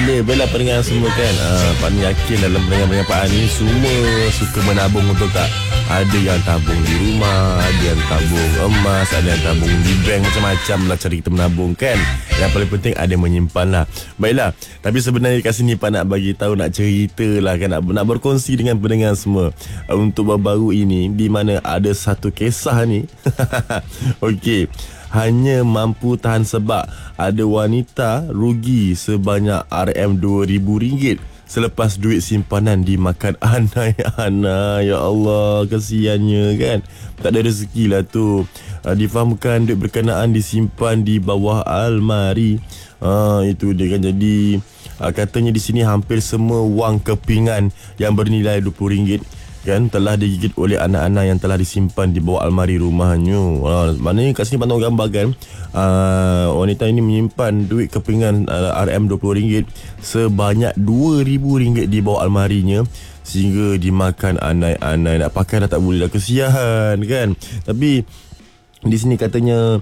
Bila pendengar semua kan, Pak Ni yakin dalam pendengar-pendengar Pak Ni semua suka menabung, betul tak? Ada yang tabung di rumah, ada yang tabung emas, ada yang tabung di bank, macam-macam lah cara kita menabung kan. Yang paling penting ada menyimpan lah. Baiklah, tapi sebenarnya kat sini Pak nak bagi tahu, nak cerita lah kan, nak berkongsi dengan pendengar semua untuk baru-baru ini, di mana ada satu kisah ni. Okey, hanya mampu tahan sebab ada wanita rugi sebanyak RM2,000 selepas duit simpanan dimakan anak-anak. Ya Allah, kesiannya kan. Tak ada rezeki lah tu. Difahamkan duit berkenaan disimpan di bawah almari. Itu dia kan. Jadi katanya di sini hampir semua wang kepingan yang bernilai RM20 kan telah digigit oleh anak-anak yang telah disimpan di bawah almari rumahnya. Maknanya kat sini pantau gambar kan, wanita ini menyimpan duit kepingan RM20 sebanyak RM2,000 di bawah almarinya sehingga dimakan anak-anak. Nak pakai dah tak boleh dah, kesian kan. Tapi di sini katanya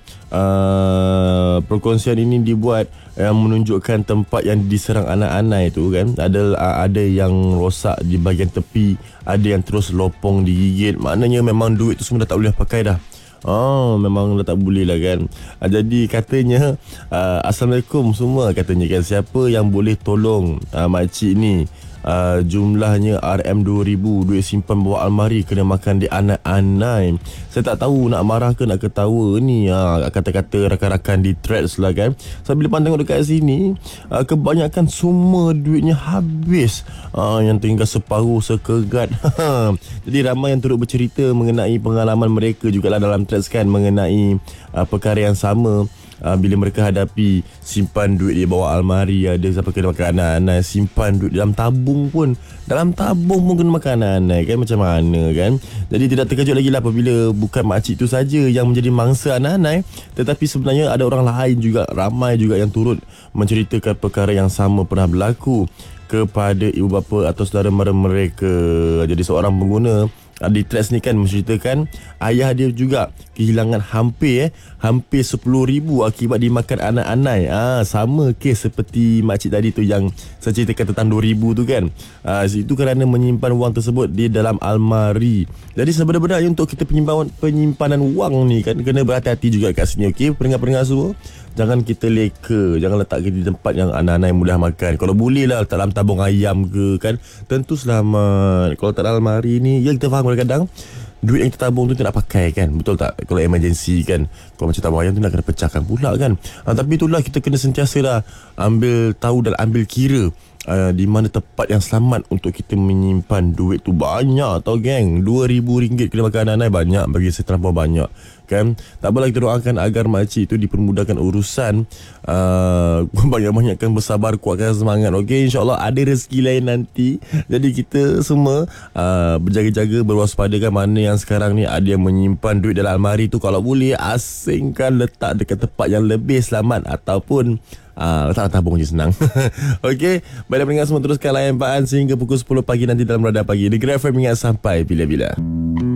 perkongsian ini dibuat yang menunjukkan tempat yang diserang anak-anak itu kan. Ada yang rosak di bahagian tepi, ada yang terus lopong digigit. Maknanya memang duit tu semua dah tak boleh pakai dah. Memang dah tak boleh lah kan. Jadi katanya Assalamualaikum semua, katanya kan, siapa yang boleh tolong makcik ni, jumlahnya RM2,000 duit simpan bawah almari kena makan di anak-anak. Saya tak tahu nak marah ke nak ketawa ni, kata-kata rakan-rakan di threads lah kan. So bila tengok dekat sini, kebanyakan semua duitnya habis, yang tinggal separuh sekegat. Jadi ramai yang turut bercerita mengenai pengalaman mereka jugalah dalam threads kan, mengenai perkara yang sama. Bila mereka hadapi simpan duit di bawah almari, ada siapa kena makan anak-anak, simpan duit dalam tabung pun kena makan anak-anak kan, macam mana kan. Jadi tidak terkejut lagi lah apabila bukan makcik tu saja yang menjadi mangsa anak-anak, tetapi sebenarnya ada orang lain juga, ramai juga yang turut menceritakan perkara yang sama pernah berlaku kepada ibu bapa atau saudara mara mereka. Jadi seorang pengguna di threads ni kan menceritakan ayah dia juga kehilangan hampir RM10,000 akibat dimakan anak-anak. Sama kes seperti makcik tadi tu yang saya ceritakan tentang RM2,000 tu kan. Itu kerana menyimpan wang tersebut di dalam almari. Jadi sebenarnya untuk kita penyimpanan wang ni kan, kena berhati-hati juga kat sini. Okey, pendengar-pendengar semua, jangan kita leka, jangan letak di tempat yang anak-anak yang mudah makan. Kalau boleh lah letak dalam tabung ayam ke kan, tentu selamat. Kalau tak dalam almari ni, ya kita faham kadang-kadang duit yang kita tabung tu tak nak pakai kan, betul tak? Kalau emergency kan, kalau macam tabung ayam tu nak kena pecahkan pula kan. Tapi itulah, kita kena sentiasa lah ambil tahu dan ambil kira di mana tempat yang selamat untuk kita menyimpan duit tu. Banyak tau geng, RM2,000 kena makan anak-anak, banyak bagi saya, terlampau banyak kan. Tak apalah, kita doakan agar makcik itu dipermudahkan urusan, banyak-banyakkan bersabar, kuatkan semangat. Okey, insyaAllah ada rezeki lain nanti. Jadi kita semua berjaga-jaga, berwaspada kan. Mana yang sekarang ni ada yang menyimpan duit dalam almari tu, kalau boleh asingkan, letak dekat tempat yang lebih selamat, ataupun letak tabung je, senang. Okey, baiklah pendengar semua, teruskan layan Pak An sehingga pukul 10 pagi nanti dalam Radar Pagi di Grab FM, ingat sampai bila-bila.